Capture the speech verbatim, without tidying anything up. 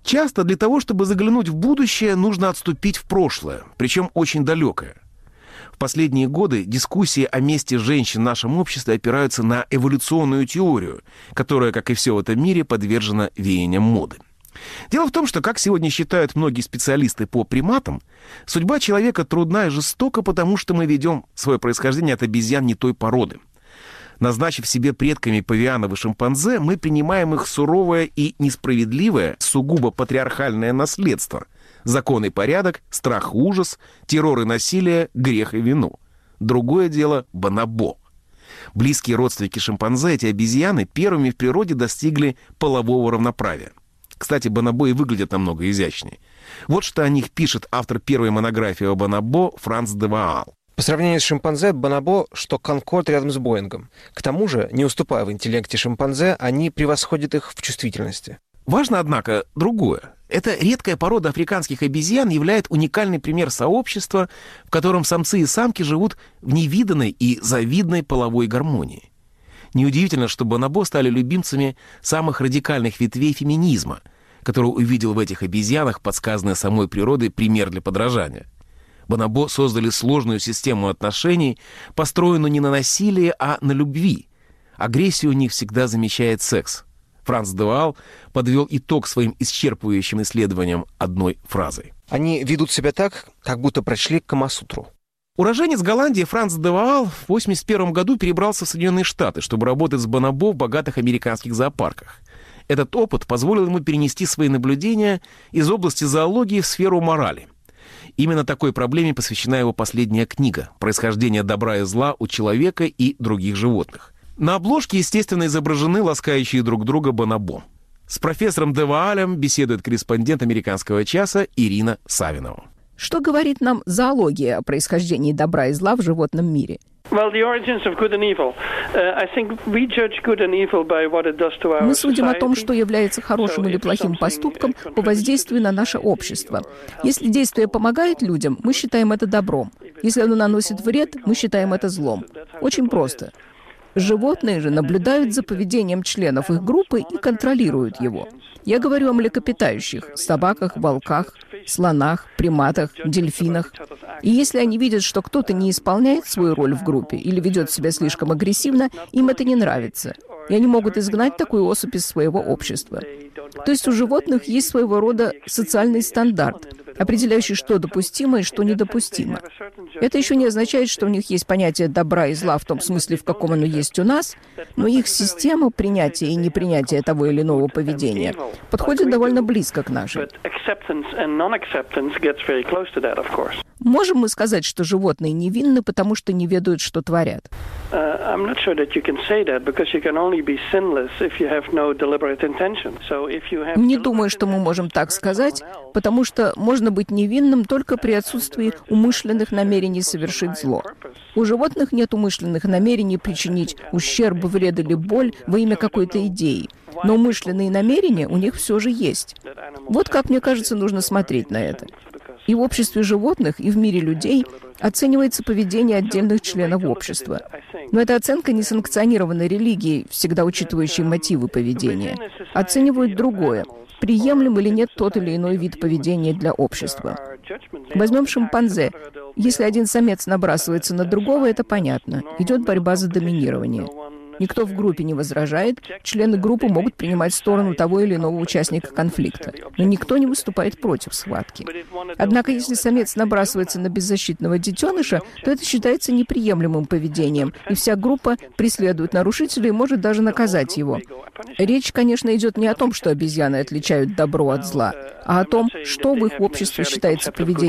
Часто для того, чтобы заглянуть в будущее, нужно отступить в прошлое, причем очень далекое. В последние годы дискуссии о месте женщин в нашем обществе опираются на эволюционную теорию, которая, как и все в этом мире, подвержена веяниям моды. Дело в том, что, как сегодня считают многие специалисты по приматам, судьба человека трудна и жестока, потому что мы ведем свое происхождение от обезьян не той породы. Назначив себе предками павианов и шимпанзе, мы принимаем их суровое и несправедливое, сугубо патриархальное наследство. Закон и порядок, страх и ужас, террор и насилие, грех и вину. Другое дело — бонобо. Близкие родственники шимпанзе, эти обезьяны, первыми в природе достигли полового равноправия. Кстати, бонобо и выглядят намного изящнее. Вот что о них пишет автор первой монографии о бонобо Франц де Ваал. По сравнению с шимпанзе, бонобо, что Конкорд рядом с Боингом. К тому же, не уступая в интеллекте шимпанзе, они превосходят их в чувствительности. Важно, однако, другое. Эта редкая порода африканских обезьян является уникальный пример сообщества, в котором самцы и самки живут в невиданной и завидной половой гармонии. Неудивительно, что бонобо стали любимцами самых радикальных ветвей феминизма, который увидел в этих обезьянах подсказанный самой природой пример для подражания. Бонобо создали сложную систему отношений, построенную не на насилии, а на любви. Агрессию у них всегда замещает секс. Франц де Ваал подвел итог своим исчерпывающим исследованиям одной фразой. Они ведут себя так, как будто прочли Камасутру. Уроженец Голландии Франц де Ваал в восемьдесят первом году перебрался в Соединенные Штаты, чтобы работать с бонобо в богатых американских зоопарках. Этот опыт позволил ему перенести свои наблюдения из области зоологии в сферу морали. Именно такой проблеме посвящена его последняя книга «Происхождение добра и зла у человека и других животных». На обложке, естественно, изображены ласкающие друг друга бонобо. С профессором де Ваалем беседует корреспондент «Американского часа» Ирина Савинова. Что говорит нам зоология о происхождении добра и зла в животном мире? Мы судим о том, что является хорошим или плохим поступком по воздействию на наше общество. Если действие помогает людям, мы считаем это добром. Если оно наносит вред, мы считаем это злом. Очень просто. Животные же наблюдают за поведением членов их группы и контролируют его. Я говорю о млекопитающих, собаках, волках, слонах, приматах, дельфинах. И если они видят, что кто-то не исполняет свою роль в группе или ведет себя слишком агрессивно, им это не нравится. И они могут изгнать такую особь из своего общества. То есть у животных есть своего рода социальный стандарт, определяющий, что допустимо и что недопустимо. Это еще не означает, что у них есть понятие добра и зла в том смысле, в каком оно есть у нас, но их система принятия и непринятия того или иного поведения подходит довольно близко к нашей. Можем мы сказать, что животные невинны, потому что не ведают, что творят? Не думаю, что мы можем так сказать, потому что можно быть невинным только при отсутствии умышленных намерений совершить зло. У животных нет умышленных намерений причинить ущерб, вред или боль во имя какой-то идеи. Но умышленные намерения у них все же есть. Вот как, мне кажется, нужно смотреть на это. И в обществе животных, и в мире людей оценивается поведение отдельных членов общества. Но эта оценка не санкционирована религией, всегда учитывающей мотивы поведения. Оценивают другое. Приемлем или нет тот или иной вид поведения для общества. Возьмем шимпанзе. Если один самец набрасывается на другого, это понятно. Идет борьба за доминирование. Никто в группе не возражает, члены группы могут принимать сторону того или иного участника конфликта, но никто не выступает против схватки. Однако, если самец набрасывается на беззащитного детеныша, то это считается неприемлемым поведением, и вся группа преследует нарушителя и может даже наказать его. Речь, конечно, идет не о том, что обезьяны отличают добро от зла, а о том, что в их обществе считается поведением